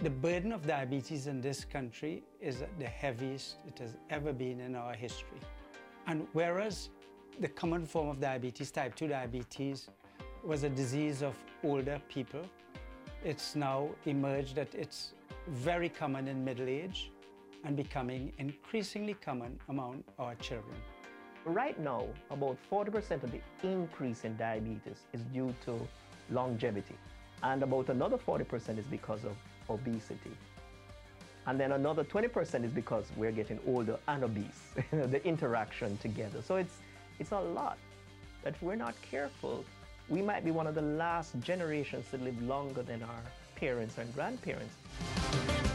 The burden of diabetes in this country is the heaviest it has ever been in our history. And whereas the common form of diabetes, type 2 diabetes, was a disease of older people, it's now emerged that it's very common in middle age and becoming increasingly common among our children. Right now, about 40% of the increase in diabetes is due to longevity, and about another 40% is because of obesity. And then another 20% is because we're getting older and obese, the interaction together. So it's a lot. That if we're not careful, we might be one of the last generations to live longer than our parents and grandparents.